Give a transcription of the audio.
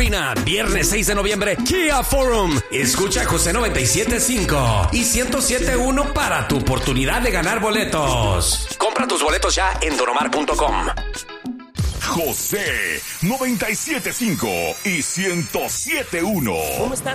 Arena, viernes 6 de noviembre, Kia Forum. Escucha José 97.5 y 107.1 para tu oportunidad de ganar boletos. Compra tus boletos ya en donomar.com. José 97.5 y 107.1. ¿Cómo están?